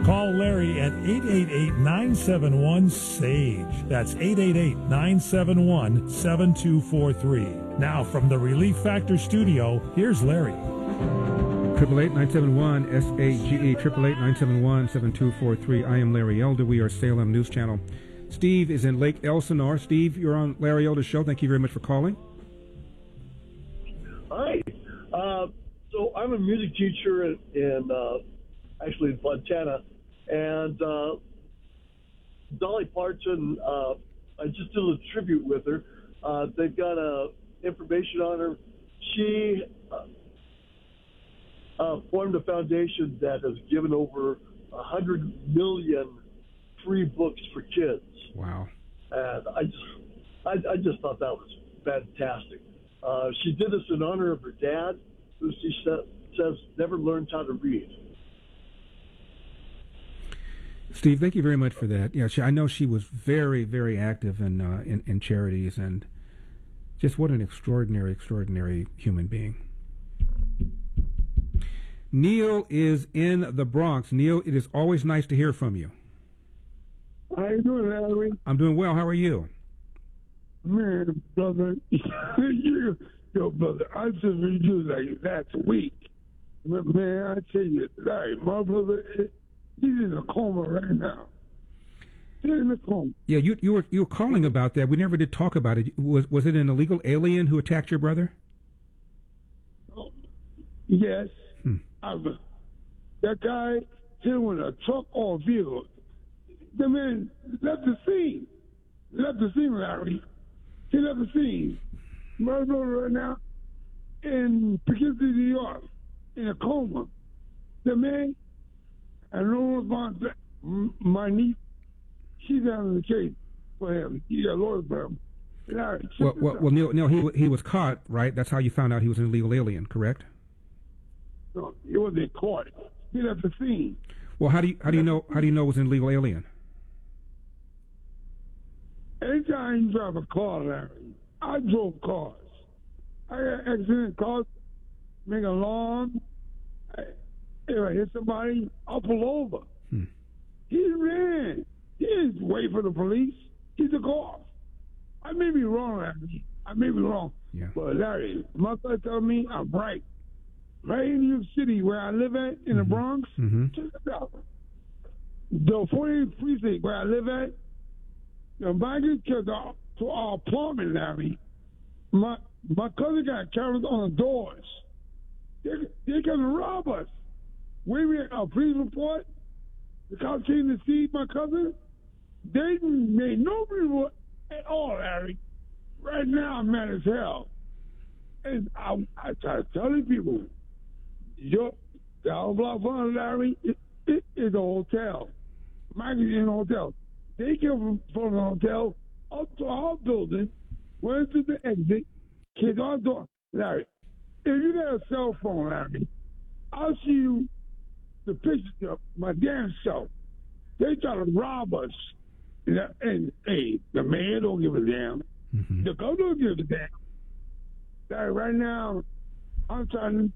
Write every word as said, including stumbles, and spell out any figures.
Call Larry at eight eight eight, nine seven one, S A G E. That's eight eight eight, nine seven one, seven two four three. Now, from the Relief Factor studio, here's Larry. Triple eight nine seven one S A G E. Triple eight nine seven one seven two four three. I am Larry Elder. We are Salem News Channel. Steve is in Lake Elsinore. Steve, you're on Larry Elder's show. Thank you very much for calling. Hi. Uh, so I'm a music teacher in, in uh, actually in Fontana, and uh, Dolly Parton. Uh, I just did a tribute with her. Uh, they've got uh, information on her. She uh, uh, formed a foundation that has given over a hundred million free books for kids. Wow! And I just, I, I just thought that was fantastic. Uh, she did this in honor of her dad, who she sa- says never learned how to read. Steve, thank you very much for that. Yeah, she, I know she was very, very active in, uh, in in charities, and just what an extraordinary, extraordinary human being. Neil is in the Bronx. Neil, it is always nice to hear from you. How you doing, Larry? I'm doing well. How are you? Man, brother, you, yo, brother, I just read you like last week. Man, I tell you, Larry, my brother, he's in a coma right now. He's in a coma. Yeah, you you were you were calling about that. We never did talk about it. Was was it an illegal alien who attacked your brother? Oh, yes. Hmm. I, that guy hit him with a truck or vehicle. The man left the scene. Left the scene, Larry. He left the scene. My brother right now in Poughkeepsie, New York, in a coma. The man, I know response. My niece, she's on the case for him. He got lawyers for him. Larry, well, well, well, Neil, Neil, he he was caught, right? That's how you found out he was an illegal alien, correct? No, he wasn't caught. He left the scene. Well, how do you how do you know how do you know it was an illegal alien? Anytime you drive a car, Larry, I drove cars. I got accident cars, make an alarm. I, if I hit somebody, I'll pull over. Hmm. He ran. He didn't wait for the police. He took off. I may be wrong, Larry. I may be wrong. Yeah. But Larry, my son telling me I'm right. Right in New York City, where I live at, in mm-hmm. the Bronx, mm-hmm. check it out. The forty-eighth precinct where I live at, the migrant to, the, to our apartment, Larry, my my cousin got cameras on the doors. They they come to rob us. We made a police report. The cops came to see my cousin. They made no report at all, Larry. Right now, I'm mad as hell. And I, I try to tell these people, your down block front, Larry, it, it is a hotel. Michael's in a hotel. They come from, from the hotel up to our building, went to the exit, kids on the door. Larry, if you got a cell phone, Larry, I'll see you the pictures of my damn self. They try to rob us. And, and hey, the man don't give a damn. Mm-hmm. The governor don't give a damn. Larry, right now, I'm trying to